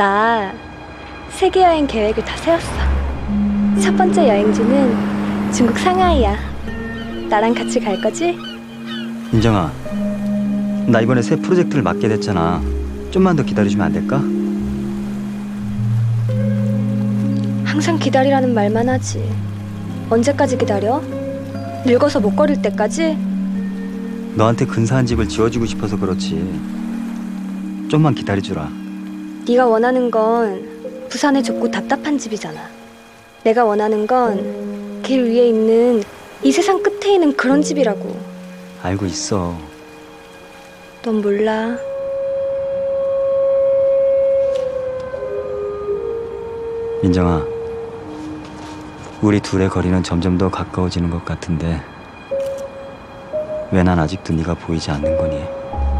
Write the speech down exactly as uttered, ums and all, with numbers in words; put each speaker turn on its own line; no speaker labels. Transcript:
나 세계 여행 계획을 다 세웠어. 첫 번째 여행지는 중국 상하이야. 나랑 같이 갈 거지?
인정아, 나 이번에 새 프로젝트를 맡게 됐잖아. 좀만 더 기다려주면 안 될까?
항상 기다리라는 말만 하지. 언제까지 기다려? 늙어서 못 걸을 때까지?
너한테 근사한 집을 지어주고 싶어서 그렇지. 좀만 기다려주라.
네가 원하는 건 부산의 좁고 답답한 집이잖아. 내가 원하는 건 길 위에 있는 이 세상 끝에 있는 그런 집이라고.
알고 있어.
넌 몰라.
민정아, 우리 둘의 거리는 점점 더 가까워지는 것 같은데 왜 난 아직도 네가 보이지 않는 거니?